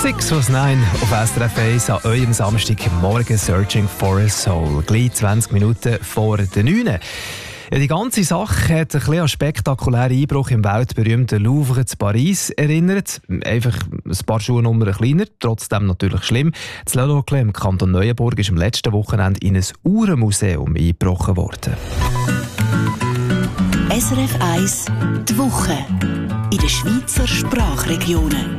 6 was 9 auf SRF 1 an eurem Samstagmorgen Searching for a Soul. Gleich 20 Minuten vor der 9. Ja, die ganze Sache hat ein bisschen an spektakulären Einbruch im weltberühmten Louvre zu Paris erinnert. Einfach ein paar Schuhnummern kleiner, trotzdem natürlich schlimm. Das Le Locle im Kanton Neuenburg ist am letzten Wochenende in ein Uhrenmuseum eingebrochen worden. SRF 1 die Woche in den Schweizer Sprachregionen.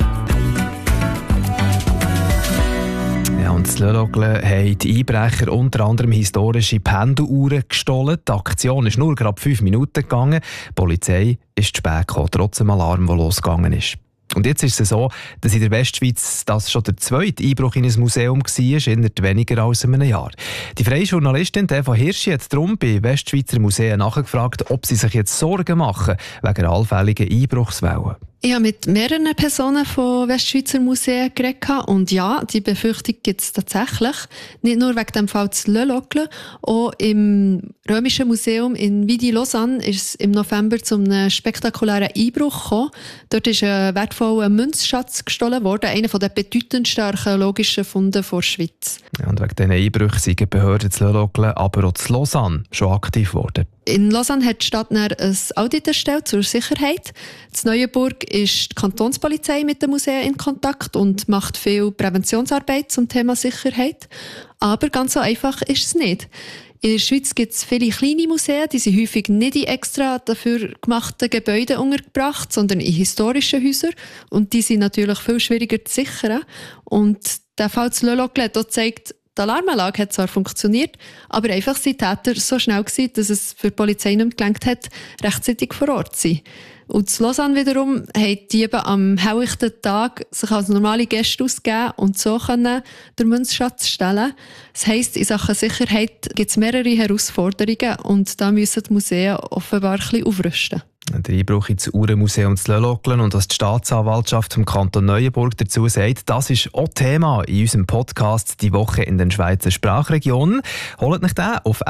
Ja, und das Le Locle haben die Einbrecher unter anderem historische Pendeluhren gestohlen. Die Aktion ist nur gerade 5 Minuten gegangen. Die Polizei ist zu spät gekommen, trotz dem Alarm, der losgegangen ist. Und jetzt ist es so, dass in der Westschweiz das schon der zweite Einbruch in ein Museum war, innerhalb weniger als einem Jahr. Die freie Journalistin Eva Hirschi hat darum bei Westschweizer Museen nachgefragt, ob sie sich jetzt Sorgen machen wegen allfälligen Einbruchswellen. Ich habe mit mehreren Personen von Westschweizer Museen geredet und ja, die Befürchtung gibt es tatsächlich. Nicht nur wegen dem Fall zu Le Locle, auch im Römischen Museum in Vidi-Lausanne ist es im November zu einem spektakulären Einbruch gekommen. Dort ist ein wertvoller Münzschatz gestohlen worden, einer der bedeutendsten archäologischen Funde der Schweiz. Ja, und wegen diesen Einbrüchen sind die Behörden zu Le Locle, aber auch zu Lausanne schon aktiv geworden. In Lausanne hat die Stadt ein Audit erstellt zur Sicherheit. In Neuenburg ist die Kantonspolizei mit den Museen in Kontakt und macht viel Präventionsarbeit zum Thema Sicherheit. Aber ganz so einfach ist es nicht. In der Schweiz gibt es viele kleine Museen, die sind häufig nicht in extra dafür gemachten Gebäuden untergebracht, sondern in historischen Häusern. Und die sind natürlich viel schwieriger zu sichern. Und der Fall zu Le Locle hat auch gezeigt, die Alarmanlage hat zwar funktioniert, aber einfach sind die Täter so schnell gewesen, dass es für die Polizei nicht mehr gelangt hat, rechtzeitig vor Ort zu sein. Und in Lausanne wiederum haben die Diebe am helllichten Tag sich als normale Gäste ausgegeben und so können den Münzschatz stellen. Das heisst, in Sachen Sicherheit gibt es mehrere Herausforderungen und da müssen die Museen offenbar ein bisschen aufrüsten. Der Einbruch ins Uhrenmuseum zu Le Locle und was die Staatsanwaltschaft vom Kanton Neuenburg dazu sagt, das ist auch Thema in unserem Podcast «Die Woche in den Schweizer Sprachregionen». Holt euch den auf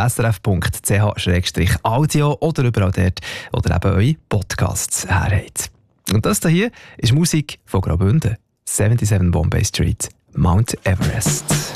srf.ch/audio oder überall dort, wo ihr eben eure Podcasts herhabt. Und das hier ist Musik von Graubünden. 77 Bombay Street, Mount Everest.